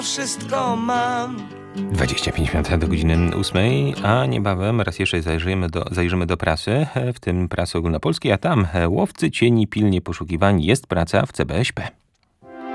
wszystko mam. 25 minut do godziny 8, a niebawem raz jeszcze zajrzymy do prasy, w tym prasy ogólnopolskiej, a tam łowcy cieni pilnie poszukiwani, jest praca w CBŚP.